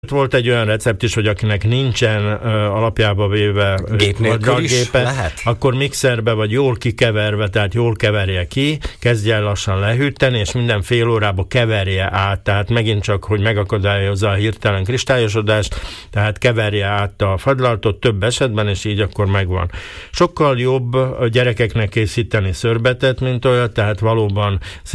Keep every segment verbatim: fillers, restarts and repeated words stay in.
Volt egy olyan recept is, hogy akinek nincsen uh, alapjába véve gép nélkül is lehet? Akkor mixerbe vagy jól kikeverve, tehát jól keverje ki, kezdje el lassan lehűteni, és minden fél órába keverje át, tehát megint csak, hogy megakadályozza a hirtelen kristályosodást, tehát keverje át a fagylaltot több esetben, és így akkor megvan. Sokkal jobb a gyerekeknek készíteni szörbetet, mint olyat, tehát valóban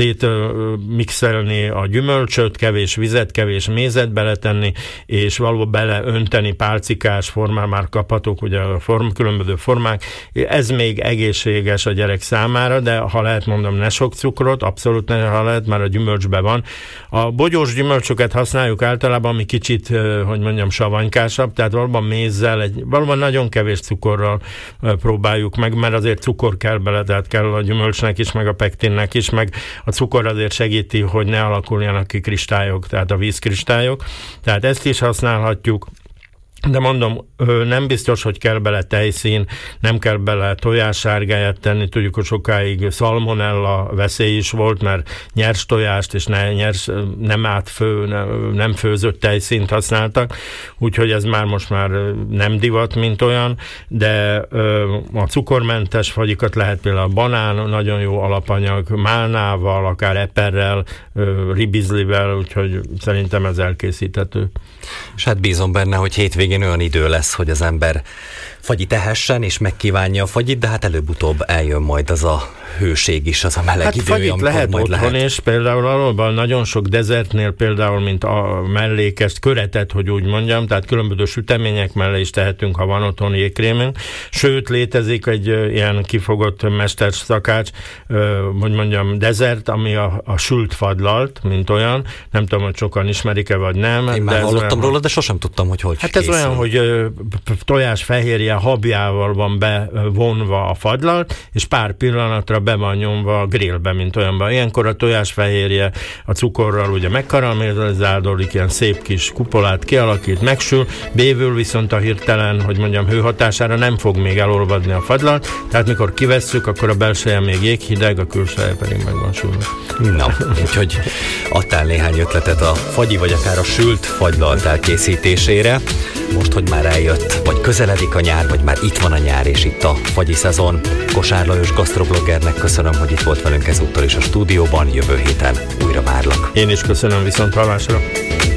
szétmixelni a gyümölcsöt, kevés vizet, kevés mézet beletenni, és valóban beleönteni pálcikás formán, már kaphatók ugye a form, különböző formák. Ez még egészséges a gyerek számára, de ha lehet, mondom, ne sok cukrot, abszolút ne, ha lehet, mert a gyümölcsben van. A bogyós gyümölcsöket használjuk általában, ami kicsit, hogy mondjam, savanykásabb, tehát valóban mézzel, egy, valóban nagyon kevés cukorral próbáljuk meg, mert azért cukor kell bele, tehát kell a gyümölcsnek is, meg a pektinnek is, meg a cukor azért segíti, hogy ne alakuljanak ki kristályok, tehát a vízkristályok. Tehát ezt is használhatjuk, de mondom, nem biztos, hogy kell bele tejszín, nem kell bele tojássárgáját tenni, tudjuk, hogy sokáig szalmonella veszély is volt, mert nyers tojást és ne, nyers, nem átfő, nem, nem főzött tejszínt használtak, úgyhogy ez már most már nem divat, mint olyan, de a cukormentes fagyikat lehet például a banán, nagyon jó alapanyag, málnával, akár eperrel, ribizlivel, úgyhogy szerintem ez elkészíthető. És hát bízom benne, hogy hétvégén olyan idő lesz, hogy az ember fagyit ehessen, és megkívánja a fagyit, de hát előbb-utóbb eljön majd az a hőség is, az a meleg hát idő, fagyit lehet majd otthon, lehet. És például valóban nagyon sok dezertnél például, mint a mellékes köretet, hogy úgy mondjam, tehát különböző sütemények mellé is tehetünk, ha van otthon jégkrémünk. Sőt, létezik egy ilyen kifogott mesterszakács, hogy mondjam, dezert, ami a, a sült fagylalt, mint olyan. Nem tudom, hogy sokan ismerik-e, vagy nem. Én már hallottam róla, de sosem tudtam, hogy hogy Hát készül. ez olyan, hogy tojás fehérje habjával van bevonva a fagylalt, és pár pillanatra be van nyomva a grillbe, mint olyanban. Ilyenkor a tojásfehérje a cukorral ugye megkaramellizálódik, ilyen szép kis kupolát kialakít, megsül, bévül viszont a hirtelen, hogy mondjam, hőhatására nem fog még elolvadni a fagylalt, tehát mikor kivesszük, akkor a belseje még jéghideg, a külseje pedig meg van sülve. Na, úgyhogy adtál néhány ötletet a fagyi, vagy akár a sült fagylalt elkészítésére. Most, hogy már eljött, vagy közeledik a nyár, vagy már itt van a nyár, és itt a fagyi szezon. Kosár Lajos gasztrobloggernek köszönöm, hogy itt volt velünk ezúttal is a stúdióban. Jövő héten újra várlak. Én is köszönöm, viszont hallásra.